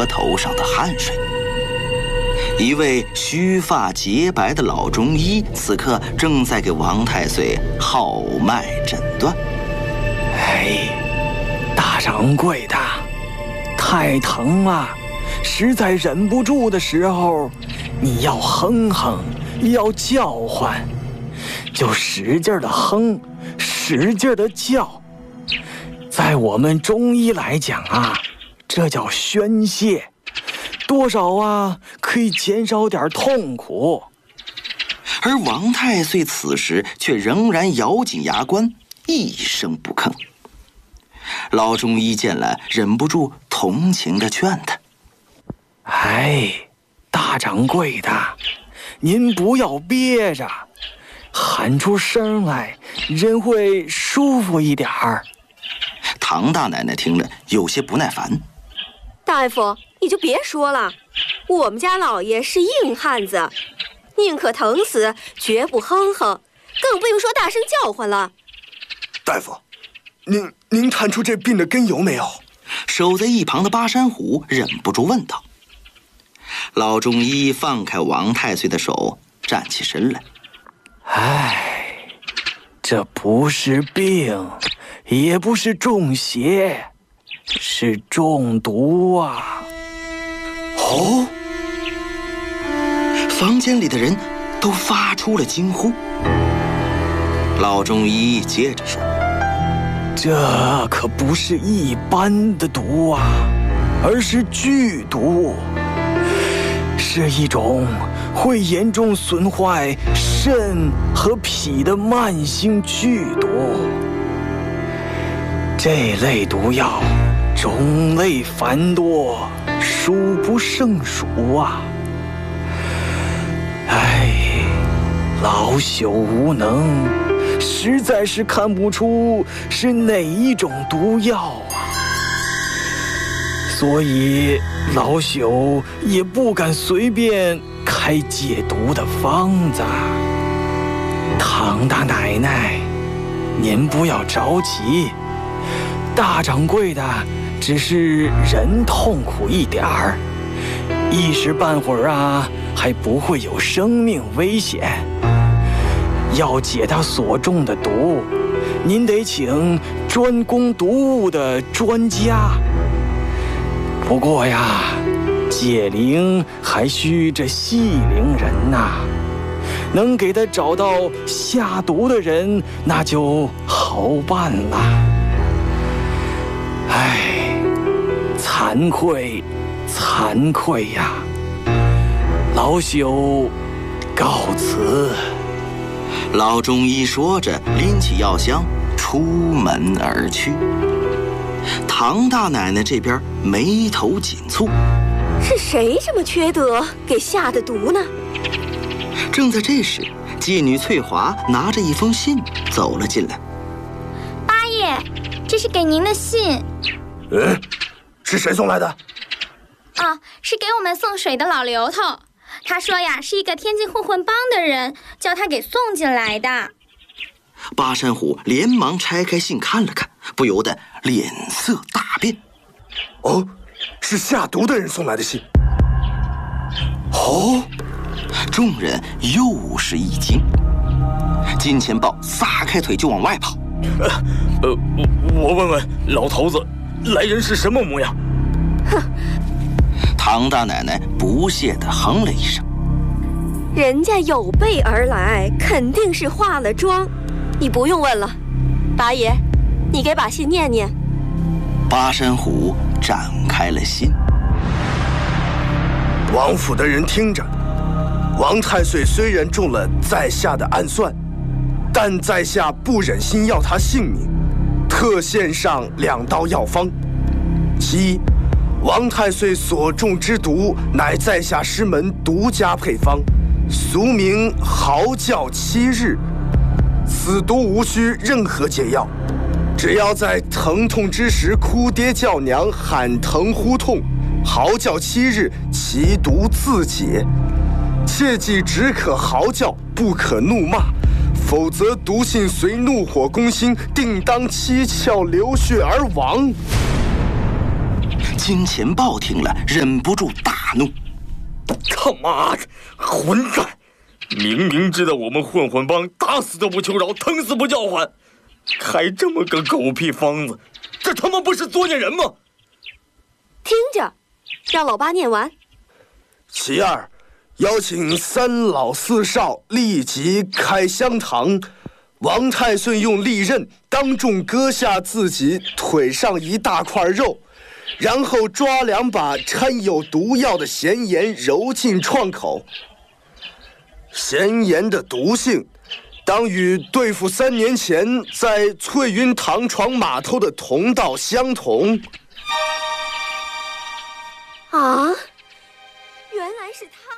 额头上的汗水。一位须发洁白的老中医此刻正在给王太岁号脉诊断。 哎，大掌柜的，太疼了，实在忍不住的时候，你要哼哼，要叫唤，就使劲的哼，使劲的叫。在我们中医来讲啊，这叫宣泄，多少啊可以减少点痛苦。 而王太岁此时却仍然咬紧牙关，一声不吭。老中医见了，忍不住同情地劝他： 哎，大掌柜的，您不要憋着，喊出声来，人会舒服一点儿。 唐大奶奶听了有些不耐烦： 大夫，你就别说了，我们家老爷是硬汉子，宁可疼死，绝不哼哼，更不用说大声叫唤了。 大夫，您看出这病的根由没有？ 守在一旁的巴山虎忍不住问道。老中医放开王太岁的手，站起身来： 哎，这不是病，也不是中邪，是中毒啊！ 哦！房间里的人都发出了惊呼。老中医接着说： 这可不是一般的毒啊，而是剧毒，是一种会严重损坏肾和脾的慢性剧毒。这类毒药种类繁多，数不胜数啊！哎，老朽无能，实在是看不出是哪一种毒药啊，所以老朽也不敢随便开解毒的方子。唐大奶奶，您不要着急，大掌柜的只是人痛苦一点儿，一时半会儿啊还不会有生命危险。要解他所中的毒，您得请专攻毒物的专家。不过呀，解铃还需这细铃人呐，能给他找到下毒的人，那就好办了。哎，惭愧，惭愧呀！老朽告辞。 老中医说着，拎起药箱出门而去。唐大奶奶这边眉头紧蹙， 是谁这么缺德，给下的毒呢？ 正在这时，妓女翠华拿着一封信走了进来。 八爷，这是给您的信。 是谁送来的？ 哦，是给我们送水的老刘头。他说呀，是一个天津混混帮的人，叫他给送进来的。 巴山虎连忙拆开信看了看，不由得脸色大变。 哦，是下毒的人送来的信。 哦，众人又是一惊。金钱豹撒开腿就往外跑。 我问问老头子，来人是什么模样？ 哼！ 唐大奶奶不屑地哼了一声。 人家有备而来，肯定是化了妆，你不用问了。八爷，你给把信念念。 巴山虎展开了信。 王府的人听着，王太岁虽然中了在下的暗算，但在下不忍心要他性命，特献上2道药方。其一，王太岁所中之毒，乃在下师门独家配方，俗名嚎叫7日。此毒无需任何解药，只要在疼痛之时哭爹叫娘，喊疼呼痛，嚎叫7日，其毒自解。切记只可嚎叫，不可怒骂，否则毒性随怒火攻心，定当七窍流血而亡。 金钱豹听了，忍不住大怒：“ 他妈的，混蛋！明明知道我们混混帮打死都不求饶，疼死不叫唤，开这么个狗屁方子，这他妈不是作孽人吗？” 听着，让老八念完。 其二，邀请三老四少立即开香堂。王太岁用利刃当众割下自己腿上一大块肉，然后抓2把掺有毒药的咸盐揉进创口。咸盐的毒性，当与对付3年前在翠云堂闯码头的同道相同。 啊，原来是他。